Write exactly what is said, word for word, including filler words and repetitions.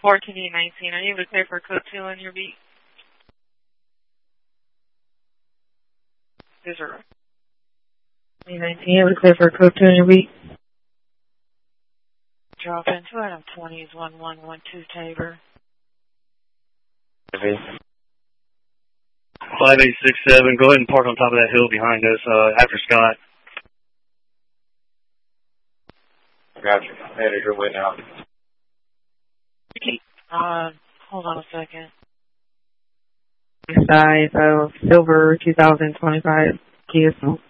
fourteen E nineteen. Are you able to clear for code two on your beat? Zero. E nineteen, able to clear for code two on your beat? Drop in two item twenty is one one one two Tabor. five eight six seven, go ahead and park on top of that hill behind us, uh, after Scott. Gotcha. Headed your way now. Uh, hold on a second. Size of silver two thousand twenty-five Kia Smoke.